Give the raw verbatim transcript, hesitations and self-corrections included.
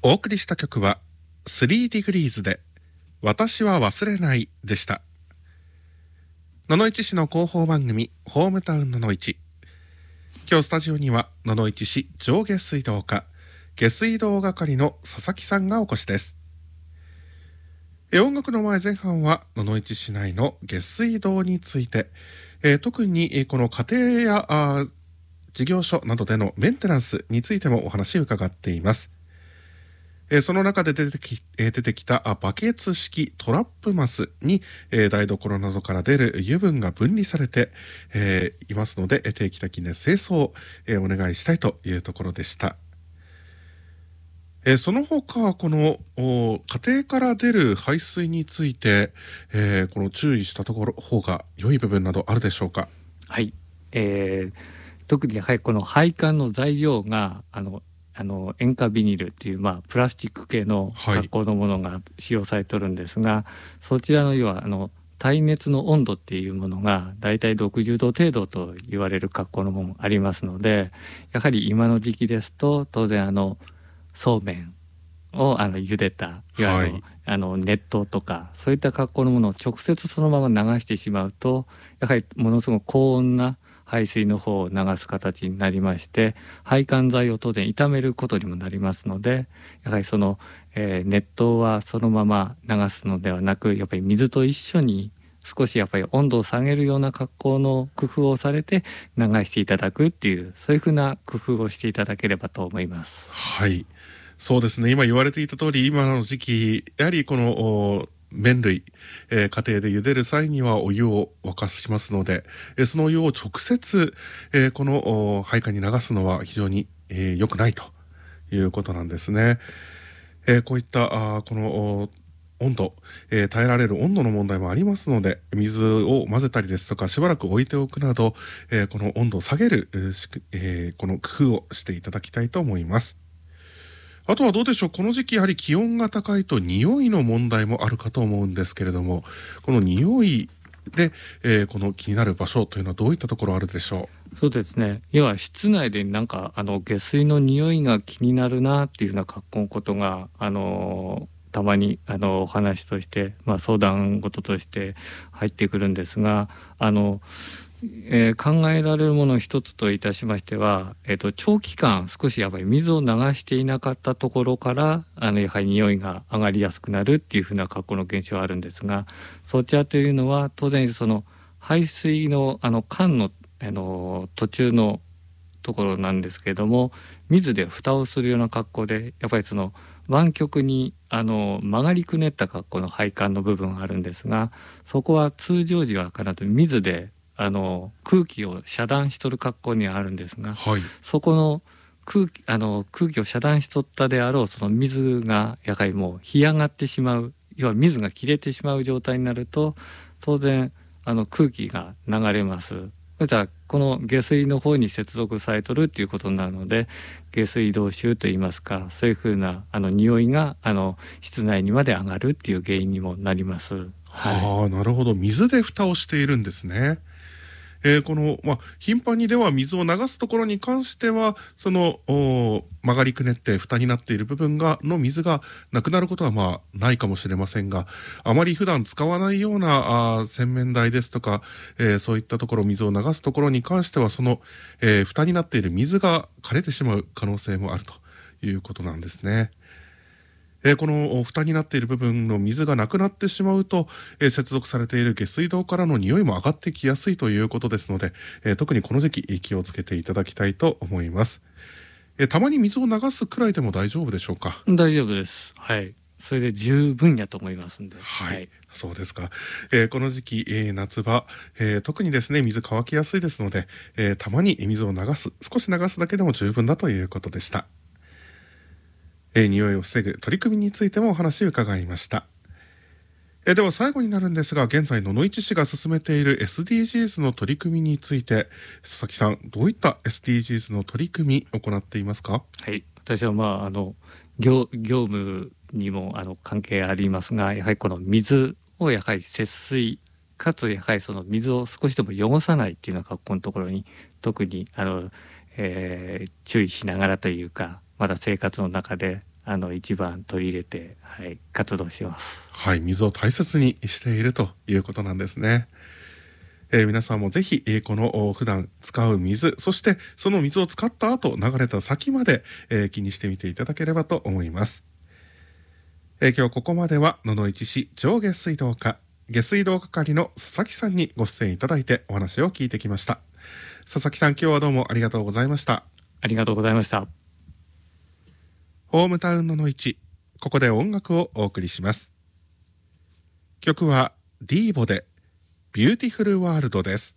お送りした曲はスリーディグリーズで私は忘れないでした。野々市市の広報番組ホームタウン野々市。今日スタジオには野々市市上下水道課下水道係の佐々木さんがお越しです。え音楽の前前半は野々市市内の下水道について、えー、特にえーこの家庭やあ事業所などでのメンテナンスについてもお話を伺っています。えー、その中で出てき、えー、出てきたバケツ式トラップマスに、えー、台所などから出る油分が分離されて、えー、いますので、定期的な清掃を、えー、お願いしたいというところでした。えー、その他この家庭から出る排水について、えー、この注意したところ方が良い部分などあるでしょうか。 はい、えー、特にやはりこの配管の材料があのあの塩化ビニールっていう、まあ、プラスチック系の加工のものが使用されているんですが、はい、そちらの要はあの耐熱の温度っていうものがだいたいろくじゅうど程度と言われる加工のものもありますので、やはり今の時期ですと当然あのそうめんをあの茹でたいわゆる、はい、あの熱湯とかそういった加工のものを直接そのまま流してしまうと、やはりものすごく高温な排水の方を流す形になりまして、配管材を当然傷めることにもなりますので、やはりその、えー、熱湯はそのまま流すのではなく、やっぱり水と一緒に少しやっぱり温度を下げるような格好の工夫をされて流していただくっていう、そういうふうな工夫をしていただければと思います。 はい、そうですね。今言われていた通り、今の時期やはりこの麺類、えー、家庭で茹でる際にはお湯を沸かしますので、えー、そのお湯を直接、えー、この配管に流すのは非常に、えー、良くないということなんですね。えー、こういったあこの温度、えー、耐えられる温度の問題もありますので、水を混ぜたりですとかしばらく置いておくなど、えー、この温度を下げる、えー、この工夫をしていただきたいと思います。あとはどうでしょう、この時期やはり気温が高いと匂いの問題もあるかと思うんですけれども、この匂いで、えー、この気になる場所というのはどういったところあるでしょう。そうですね、要は室内でなんかあの下水の匂いが気になるなっていうような格好のことがあのたまにあのお話として、まあ、相談事として入ってくるんですが、あのえー、考えられるもの一つといたしましては、えーと、長期間少しやっぱり水を流していなかったところからあのやはり匂いが上がりやすくなるっていうふうな格好の現象があるんですが、そちらというのは当然その排水のあの管の、あの途中のところなんですけれども、水で蓋をするような格好でやっぱりその湾曲にあの曲がりくねった格好の配管の部分があるんですが、そこは通常時は必ず水であの空気を遮断しとる格好にはあるんですが、はい、そこの 空, あの空気を遮断しとったであろうその水がやはりもう干上がってしまう、要は水が切れてしまう状態になると当然あの空気が流れます。そしたらこの下水の方に接続されとるっていうことになるので、下水道臭といいますか、そういうふうなあの匂いがあの室内にまで上がるっていう原因にもなります。 はあ、なるほど。水で蓋をしているんですね。えー、この、まあ、頻繁にでは水を流すところに関してはその曲がりくねって蓋になっている部分がの水がなくなることはまあないかもしれませんが、あまり普段使わないようなあ洗面台ですとか、えー、そういったところ水を流すところに関してはその、えー、蓋になっている水が枯れてしまう可能性もあるということなんですね。えー、この蓋になっている部分の水がなくなってしまうと、えー、接続されている下水道からの匂いも上がってきやすいということですので、えー、特にこの時期気をつけていただきたいと思います。えー、たまに水を流すくらいでも大丈夫でしょうか。 大丈夫です。はい。それで十分やと思いますんで。 はい。はい、そうですか。えー、この時期、えー、夏場、えー、特にですね水乾きやすいですので、えー、たまに水を流す、少し流すだけでも十分だということでした。えー、匂いを防ぐ取り組みについてもお話を伺いました。えー、では最後になるんですが、現在野々市市が進めている エスディージーズ の取り組みについて、佐々木さんどういった エスディージーズ の取り組みを行っていますか。 はい、私はまああの 業, 業務にもあの関係ありますが、やはりこの水をやはり節水かつやはりその水を少しでも汚さないっていうような格好のところに特にあの、えー、注意しながらというか、まだ生活の中であの一番取り入れて、はい、活動してます。 はい、水を大切にしているということなんですね。えー、皆さんもぜひ、えー、この普段使う水、そしてその水を使った後流れた先まで、えー、気にしてみていただければと思います。えー、今日ここまでは野々市市上下水道課下水道係の佐々木さんにご出演いただいてお話を聞いてきました。佐々木さん、今日はどうもありがとうございました。 ありがとうございました。 ホームタウン野々市、ここで音楽をお送りします。曲はディーボでビューティフルワールドです。